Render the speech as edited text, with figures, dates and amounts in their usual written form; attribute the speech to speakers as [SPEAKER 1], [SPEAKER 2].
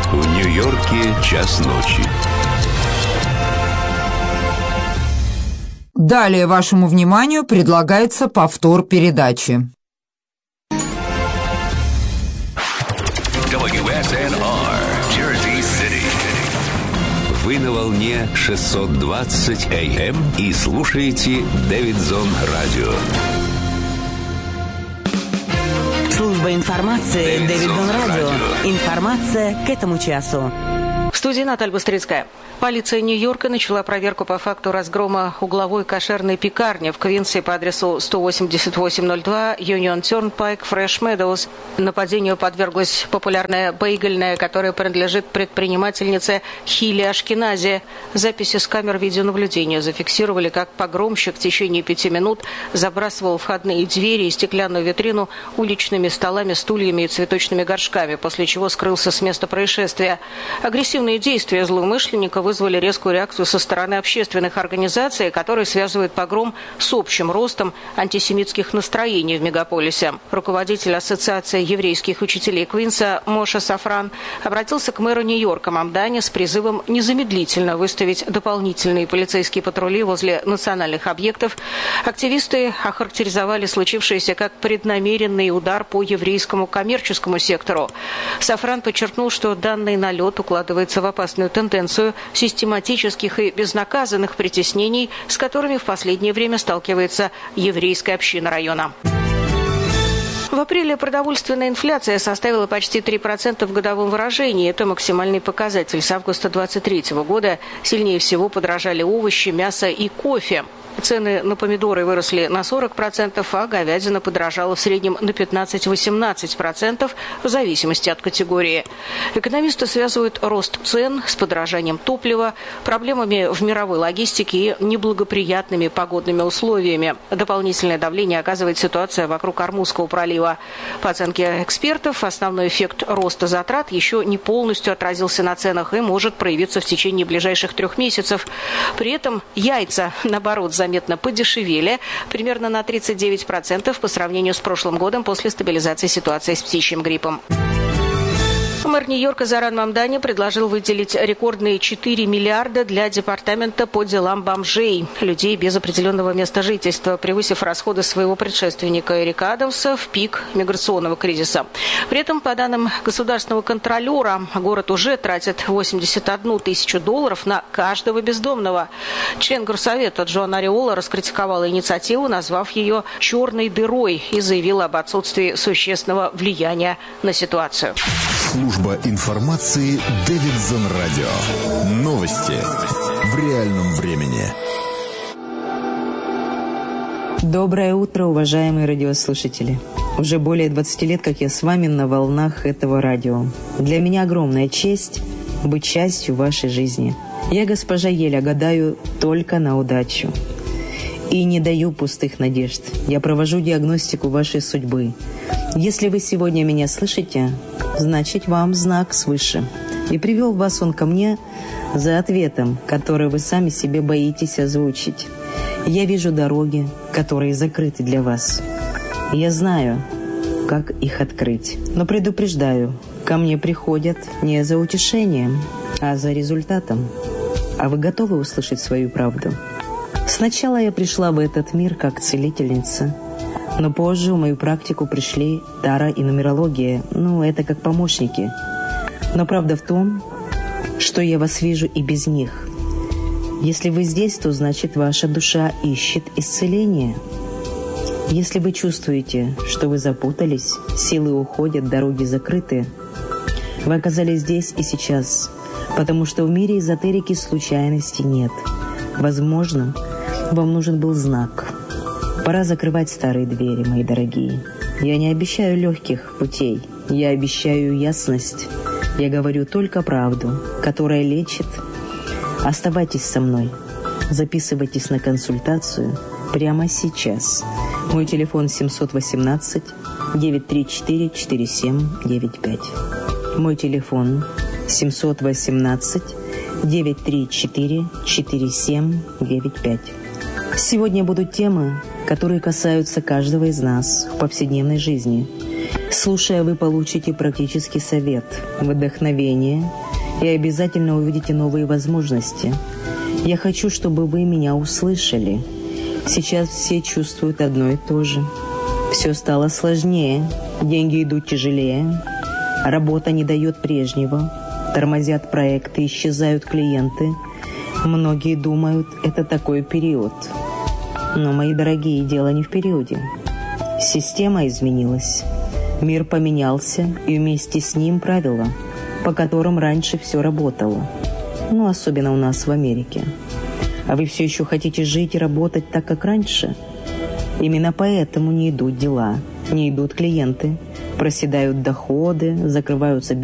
[SPEAKER 1] В Нью-Йорке час ночи.
[SPEAKER 2] Далее вашему вниманию предлагается повтор передачи.
[SPEAKER 1] WSNR, Jersey City. Вы на волне 620 AM и слушаете Дэвидсон Радио.
[SPEAKER 3] Служба информации Дэвидсон Радио. Информация к этому часу. В студии Наталья Быстрицкая. Полиция Нью-Йорка начала проверку по факту разгрома угловой кошерной пекарни в Квинсе по адресу 18802 Union Turnpike, Fresh Meadows. Нападению подверглась популярная бейгельная, которая принадлежит предпринимательнице Хилли Ашкенази. Записи с камер видеонаблюдения зафиксировали, как погромщик в течение 5 минут забрасывал входные двери и стеклянную витрину уличными столами, стульями и цветочными горшками, после чего скрылся с места происшествия. Агрессивные действия злоумышленника вызвали резкую реакцию со стороны общественных организаций, которые связывают погром с общим ростом антисемитских настроений в мегаполисе. Руководитель Ассоциации еврейских учителей Квинса Моше Сафран обратился к мэру Нью-Йорка Мамдани с призывом незамедлительно выставить дополнительные полицейские патрули возле национальных объектов. Активисты охарактеризовали случившееся как преднамеренный удар по еврейскому коммерческому сектору. Сафран подчеркнул, что данный налет укладывается в опасную тенденцию систематических и безнаказанных притеснений, с которыми в последнее время сталкивается еврейская община района. В апреле продовольственная инфляция составила почти 3% в годовом выражении. Это максимальный показатель. С августа 2023 года сильнее всего подорожали овощи, мясо и кофе. Цены на помидоры выросли на 40%, а говядина подорожала в среднем на 15-18% в зависимости от категории. Экономисты связывают рост цен с подорожанием топлива, проблемами в мировой логистике и неблагоприятными погодными условиями. Дополнительное давление оказывает ситуация вокруг Ормузского пролива. По оценке экспертов, основной эффект роста затрат еще не полностью отразился на ценах и может проявиться в течение ближайших 3 месяцев. При этом яйца, наоборот, заметно подешевели, примерно на 39% по сравнению с прошлым годом после стабилизации ситуации с птичьим гриппом. Мэр Нью-Йорка Зоран Мамдани предложил выделить рекордные 4 миллиарда для департамента по делам бомжей, людей без определенного места жительства, превысив расходы своего предшественника Эрика Адамса в пик миграционного кризиса. При этом, по данным государственного контролера, город уже тратит $81 тысячу на каждого бездомного. Член горсовета Джоан Ариола раскритиковала инициативу, назвав ее «черной дырой» и заявила об отсутствии существенного влияния на ситуацию.
[SPEAKER 4] Служба информации Дэвидсон Радио. Новости в реальном времени.
[SPEAKER 5] Доброе утро, уважаемые радиослушатели. Уже более 20 лет, как я с вами на волнах этого радио. Для меня огромная честь быть частью вашей жизни. Я, госпожа Еля, гадаю только на удачу. И не даю пустых надежд. Я провожу диагностику вашей судьбы. Если вы сегодня меня слышите, значит, вам знак свыше. И привел вас он ко мне за ответом, который вы сами себе боитесь озвучить. Я вижу дороги, которые закрыты для вас. Я знаю, как их открыть. Но предупреждаю, ко мне приходят не за утешением, а за результатом. А вы готовы услышать свою правду? Сначала я пришла в этот мир как целительница, но позже в мою практику пришли тара и нумерология, это как помощники. Но правда в том, что я вас вижу и без них. Если вы здесь, то значит ваша душа ищет исцеления. Если вы чувствуете, что вы запутались, силы уходят, дороги закрыты, вы оказались здесь и сейчас, потому что в мире эзотерики случайностей нет. Возможно, вам нужен был знак. Пора закрывать старые двери, мои дорогие. Я не обещаю легких путей. Я обещаю ясность. Я говорю только правду, которая лечит. Оставайтесь со мной. Записывайтесь на консультацию прямо сейчас. Мой телефон 718-934-4795. Мой телефон 718-934-4795. Сегодня будут темы, которые касаются каждого из нас в повседневной жизни. Слушая, вы получите практический совет, вдохновение и обязательно увидите новые возможности. Я хочу, чтобы вы меня услышали. Сейчас все чувствуют одно и то же. Все стало сложнее, деньги идут тяжелее, работа не дает прежнего, тормозят проекты, исчезают клиенты. Многие думают, это такой период. Но, мои дорогие, дело не в периоде. Система изменилась, мир поменялся, и вместе с ним правила, по которым раньше все работало. Ну, особенно у нас в Америке. А вы все еще хотите жить и работать так, как раньше? Именно поэтому не идут дела, не идут клиенты, проседают доходы, закрываются